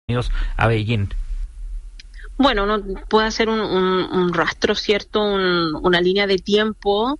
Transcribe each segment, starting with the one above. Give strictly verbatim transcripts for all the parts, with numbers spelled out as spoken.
Unidos a Beijing? Bueno, uno puede hacer un, un, un rastro, ¿cierto? Un, una línea de tiempo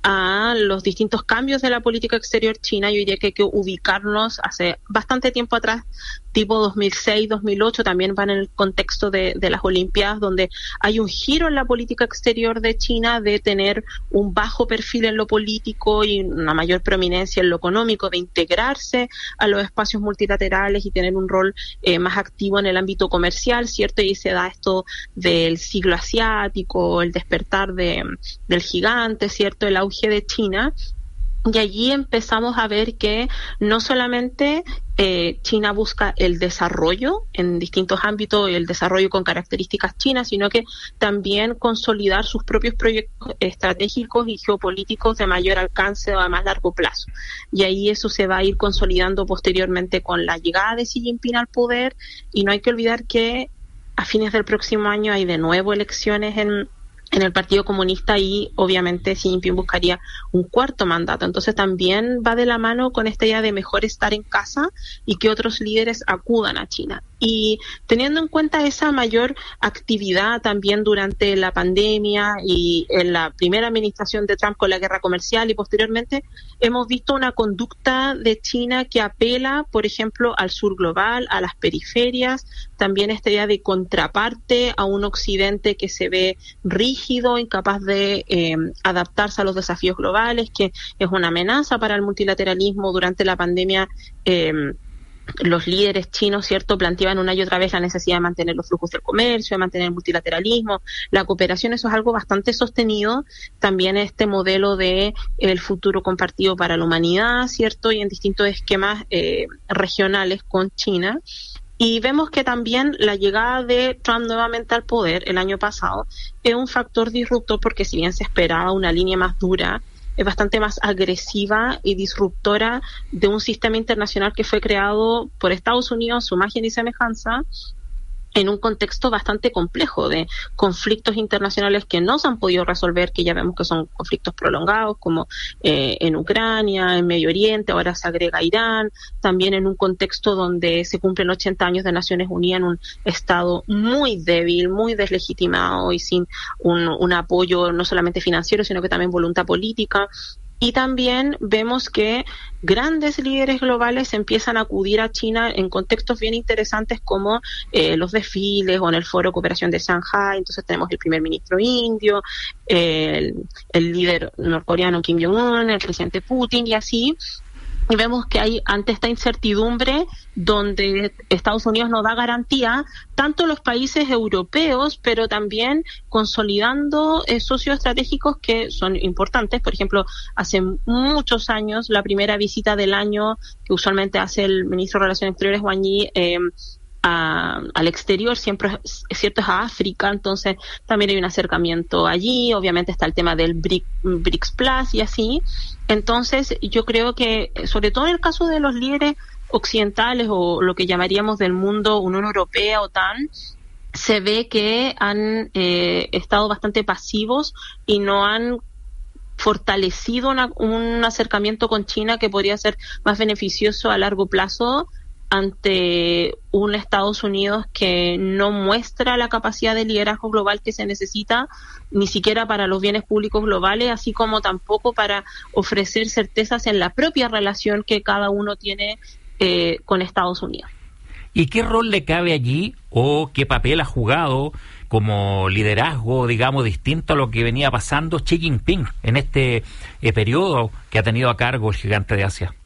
a los distintos cambios de la política exterior china. Yo diría que hay que ubicarnos hace bastante tiempo atrás, tipo dos mil seis, dos mil ocho, también van en el contexto de, de las Olimpiadas, donde hay un giro en la política exterior de China de tener un bajo perfil en lo político y una mayor prominencia en lo económico, de integrarse a los espacios multilaterales y tener un rol eh, más activo en el ámbito comercial, ¿cierto? Y se da esto del siglo asiático, el despertar de, del gigante, ¿cierto? El auge de China. Y allí empezamos a ver que no solamente eh, China busca el desarrollo en distintos ámbitos, el desarrollo con características chinas, sino que también consolidar sus propios proyectos estratégicos y geopolíticos de mayor alcance o a más largo plazo. Y ahí eso se va a ir consolidando posteriormente con la llegada de Xi Jinping al poder, y no hay que olvidar que a fines del próximo año hay de nuevo elecciones en en el Partido Comunista y obviamente Xi Jinping buscaría un cuarto mandato. Entonces también va de la mano con esta idea de mejor estar en casa y que otros líderes acudan a China. Y teniendo en cuenta esa mayor actividad también durante la pandemia y en la primera administración de Trump con la guerra comercial y posteriormente, hemos visto una conducta de China que apela, por ejemplo, al sur global, a las periferias, también esta idea de contraparte a un occidente que se ve rígido, incapaz de eh, adaptarse a los desafíos globales, que es una amenaza para el multilateralismo. Durante la pandemia, eh, los líderes chinos, ¿cierto?, planteaban una y otra vez la necesidad de mantener los flujos del comercio, de mantener el multilateralismo, la cooperación. Eso es algo bastante sostenido. También este modelo de el futuro compartido para la humanidad, ¿cierto?, y en distintos esquemas eh, regionales con China. Y vemos que también la llegada de Trump nuevamente al poder el año pasado es un factor disruptor, porque si bien se esperaba una línea más dura, es bastante más agresiva y disruptora de un sistema internacional que fue creado por Estados Unidos, su imagen y semejanza, en un contexto bastante complejo de conflictos internacionales que no se han podido resolver, que ya vemos que son conflictos prolongados, como eh, en Ucrania, en Medio Oriente, ahora se agrega Irán, también en un contexto donde se cumplen ochenta años de Naciones Unidas en un estado muy débil, muy deslegitimado y sin un, un apoyo no solamente financiero, sino que también voluntad política. Y también vemos que grandes líderes globales empiezan a acudir a China en contextos bien interesantes como eh, los desfiles o en el Foro de Cooperación de Shanghái. Entonces tenemos el primer ministro indio, eh, el, el líder norcoreano Kim Jong-un, el presidente Putin y así. Y vemos que hay, ante esta incertidumbre donde Estados Unidos no da garantía, tanto los países europeos, pero también consolidando eh, socios estratégicos que son importantes. Por ejemplo, hace muchos años, la primera visita del año que usualmente hace el ministro de Relaciones Exteriores, Wang Yi, eh, A, al exterior, siempre es, es cierto, es a África. Entonces también hay un acercamiento allí. Obviamente está el tema del BRIC, BRICS Plus y así. Entonces yo creo que, sobre todo en el caso de los líderes occidentales o lo que llamaríamos del mundo Unión Europea, OTAN, se ve que han eh, estado bastante pasivos y no han fortalecido una, un acercamiento con China que podría ser más beneficioso a largo plazo ante un Estados Unidos que no muestra la capacidad de liderazgo global que se necesita, ni siquiera para los bienes públicos globales, así como tampoco para ofrecer certezas en la propia relación que cada uno tiene eh, con Estados Unidos. ¿Y qué rol le cabe allí o qué papel ha jugado como liderazgo, digamos, distinto a lo que venía pasando Xi Jinping en este eh, periodo que ha tenido a cargo el gigante de Asia?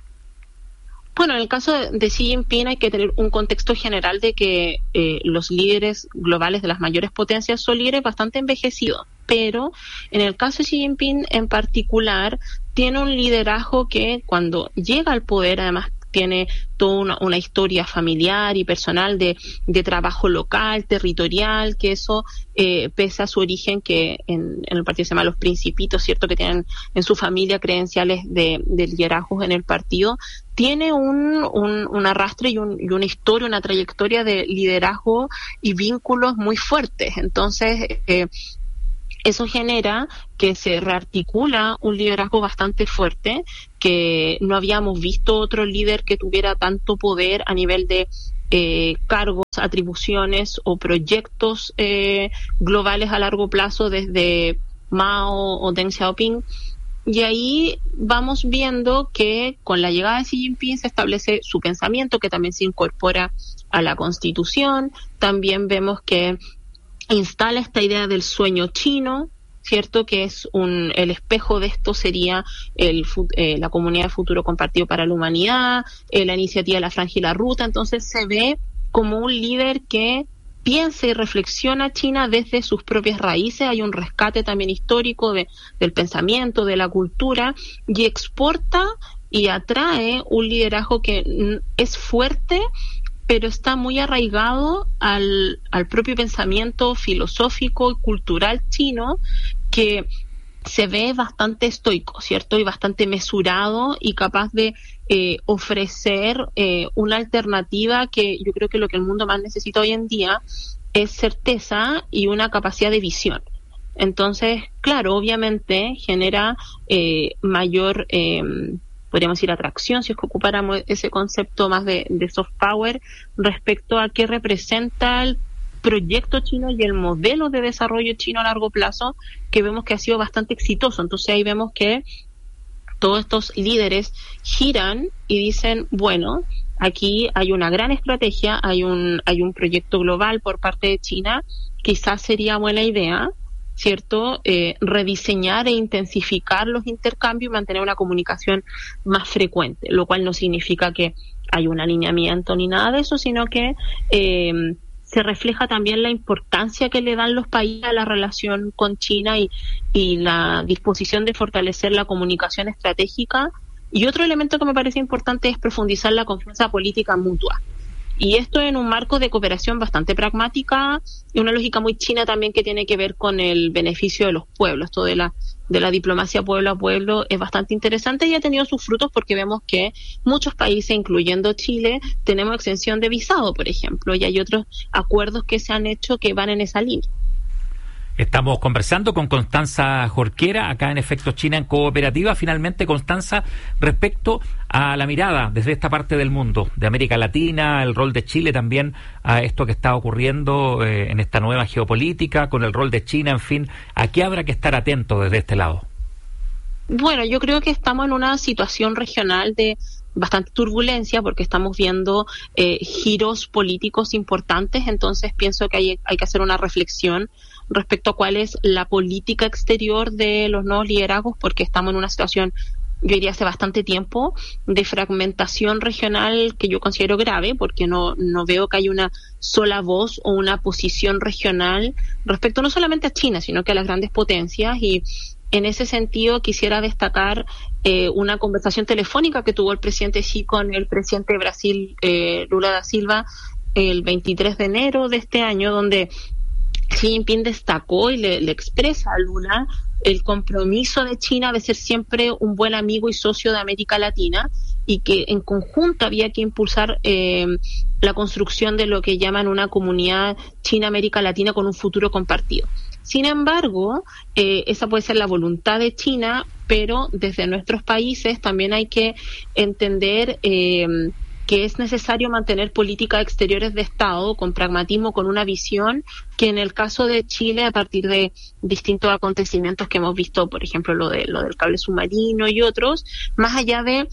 Bueno, en el caso de Xi Jinping hay que tener un contexto general de que eh, los líderes globales de las mayores potencias son líderes bastante envejecidos, pero en el caso de Xi Jinping en particular tiene un liderazgo que cuando llega al poder además tiene toda una, una historia familiar y personal de, de trabajo local, territorial, que eso, eh, pese a su origen, que en, en el partido se llama Los Principitos, ¿cierto?, que tienen en su familia credenciales de, de liderazgos en el partido, tiene un, un, un arrastre y, un, y una historia, una trayectoria de liderazgo y vínculos muy fuertes. Entonces, eh, eso genera que se rearticula un liderazgo bastante fuerte, que no habíamos visto otro líder que tuviera tanto poder a nivel de eh, cargos, atribuciones o proyectos eh, globales a largo plazo desde Mao o Deng Xiaoping. Y ahí vamos viendo que con la llegada de Xi Jinping se establece su pensamiento, que también se incorpora a la Constitución. También vemos que instala esta idea del sueño chino, ¿cierto? Que es un, el espejo de esto sería el, eh, la Comunidad de Futuro Compartido para la Humanidad, eh, la iniciativa de la Franja y la Ruta. Entonces se ve como un líder que piensa y reflexiona China desde sus propias raíces. Hay un rescate también histórico de, del pensamiento, de la cultura, y exporta y atrae un liderazgo que es fuerte, pero está muy arraigado al, al propio pensamiento filosófico y cultural chino, que se ve bastante estoico, ¿cierto? Y bastante mesurado y capaz de eh, ofrecer eh, una alternativa que yo creo que lo que el mundo más necesita hoy en día es certeza y una capacidad de visión. Entonces, claro, obviamente genera eh, mayor, eh, podríamos decir, atracción, si es que ocupáramos ese concepto más de, de soft power, respecto a qué representa el proyecto chino y el modelo de desarrollo chino a largo plazo, que vemos que ha sido bastante exitoso. Entonces ahí vemos que todos estos líderes giran y dicen, bueno, aquí hay una gran estrategia, hay un hay un proyecto global por parte de China, quizás sería buena idea, ¿cierto? Eh, rediseñar e intensificar los intercambios y mantener una comunicación más frecuente, lo cual no significa que hay un alineamiento ni nada de eso, sino que eh, se refleja también la importancia que le dan los países a la relación con China y, y la disposición de fortalecer la comunicación estratégica. Y otro elemento que me parece importante es profundizar la confianza política mutua. Y esto en un marco de cooperación bastante pragmática y una lógica muy china también, que tiene que ver con el beneficio de los pueblos. Esto de la, de la diplomacia pueblo a pueblo es bastante interesante y ha tenido sus frutos, porque vemos que muchos países, incluyendo Chile, tenemos exención de visado, por ejemplo, y hay otros acuerdos que se han hecho que van en esa línea. Estamos conversando con Constanza Jorquera, acá en Efecto China en Cooperativa. Finalmente, Constanza, respecto a la mirada desde esta parte del mundo, de América Latina, el rol de Chile también, a esto que está ocurriendo eh, en esta nueva geopolítica, con el rol de China, en fin, ¿a qué habrá que estar atento desde este lado? Bueno, yo creo que estamos en una situación regional de bastante turbulencia, porque estamos viendo eh, giros políticos importantes. Entonces pienso que hay, hay que hacer una reflexión respecto a cuál es la política exterior de los nuevos liderazgos, porque estamos en una situación, yo diría hace bastante tiempo, de fragmentación regional que yo considero grave, porque no, no veo que haya una sola voz o una posición regional respecto no solamente a China, sino que a las grandes potencias. Y en ese sentido quisiera destacar eh, una conversación telefónica que tuvo el presidente Xi con el presidente de Brasil, eh, Lula da Silva, el veintitrés de enero de este año, donde Xi Jinping destacó y le, le expresa a Lula el compromiso de China de ser siempre un buen amigo y socio de América Latina, y que en conjunto había que impulsar eh, la construcción de lo que llaman una comunidad China-América Latina con un futuro compartido. Sin embargo, eh, esa puede ser la voluntad de China, pero desde nuestros países también hay que entender eh, que es necesario mantener políticas exteriores de Estado con pragmatismo, con una visión que en el caso de Chile, a partir de distintos acontecimientos que hemos visto, por ejemplo, lo de lo del cable submarino y otros, más allá de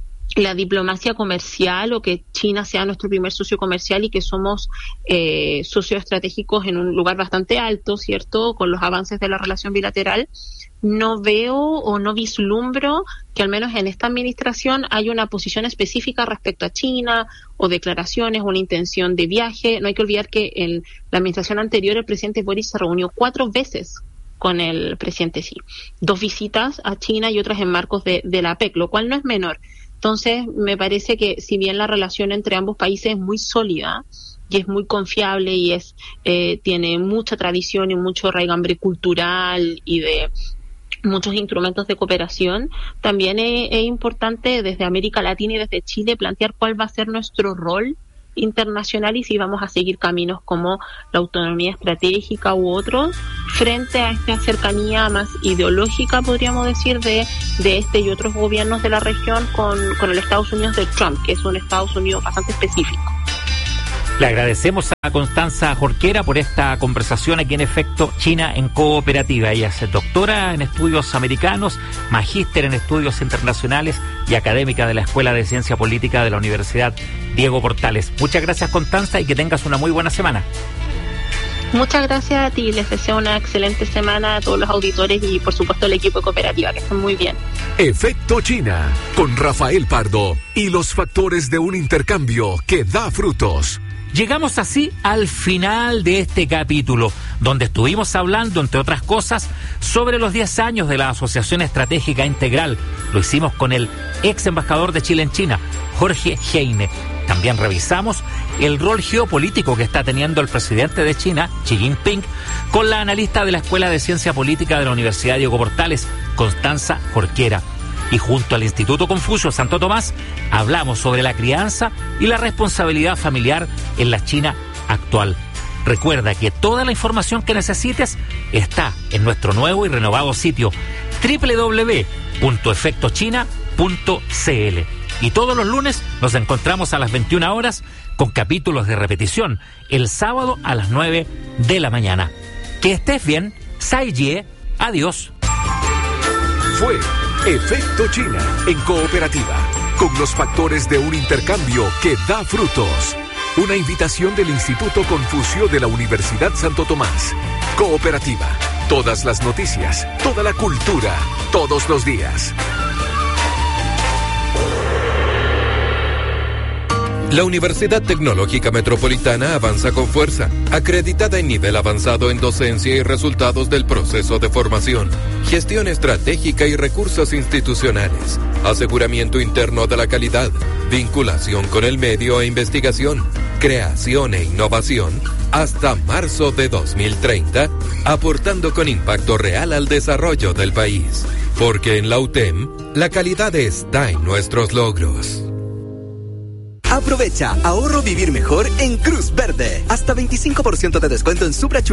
la diplomacia comercial o que China sea nuestro primer socio comercial y que somos eh, socios estratégicos en un lugar bastante alto, ¿cierto?, con los avances de la relación bilateral, no veo o no vislumbro que al menos en esta administración hay una posición específica respecto a China o declaraciones o una intención de viaje. No hay que olvidar que en la administración anterior el presidente Boric se reunió cuatro veces con el presidente Xi, dos visitas a China y otras en marcos de, de la A P E C, lo cual no es menor. Entonces, me parece que si bien la relación entre ambos países es muy sólida y es muy confiable y es eh, tiene mucha tradición y mucho raigambre cultural y de muchos instrumentos de cooperación, también es, es importante desde América Latina y desde Chile plantear cuál va a ser nuestro rol internacional y si vamos a seguir caminos como la autonomía estratégica u otros frente a esta cercanía más ideológica, podríamos decir, de, de este y otros gobiernos de la región con, con el Estados Unidos de Trump, que es un Estados Unidos bastante específico. Le agradecemos a Constanza Jorquera por esta conversación aquí en Efecto China en Cooperativa. Ella es doctora en estudios americanos, magíster en estudios internacionales y académica de la Escuela de Ciencia Política de la Universidad Diego Portales. Muchas gracias, Constanza, y que tengas una muy buena semana. Muchas gracias a ti, les deseo una excelente semana a todos los auditores y por supuesto al equipo de Cooperativa, que estén muy bien. Efecto China, con Rafael Pardo y los factores de un intercambio que da frutos. Llegamos así al final de este capítulo, donde estuvimos hablando, entre otras cosas, sobre los diez años de la Asociación Estratégica Integral. Lo hicimos con el ex embajador de Chile en China, Jorge Heine. También revisamos el rol geopolítico que está teniendo el presidente de China, Xi Jinping, con la analista de la Escuela de Ciencia Política de la Universidad Diego Portales, Constanza Jorquera. Y junto al Instituto Confucio Santo Tomás, hablamos sobre la crianza y la responsabilidad familiar en la China actual. Recuerda que toda la información que necesites está en nuestro nuevo y renovado sitio doble u doble u doble u punto efecto china punto c l. Y todos los lunes nos encontramos a las veintiuna horas con capítulos de repetición el sábado a las nueve de la mañana. Que estés bien, Sai Jie, adiós. Fue Efecto China en Cooperativa, con los factores de un intercambio que da frutos. Una invitación del Instituto Confucio de la Universidad Santo Tomás. Cooperativa, todas las noticias, toda la cultura, todos los días. La Universidad Tecnológica Metropolitana avanza con fuerza, acreditada en nivel avanzado en docencia y resultados del proceso de formación, gestión estratégica y recursos institucionales, aseguramiento interno de la calidad, vinculación con el medio e investigación, creación e innovación, hasta marzo de dos mil treinta, aportando con impacto real al desarrollo del país. Porque en la U T E M, la calidad está en nuestros logros. Aprovecha, ahorro vivir mejor en Cruz Verde. Hasta veinticinco por ciento de descuento en Supra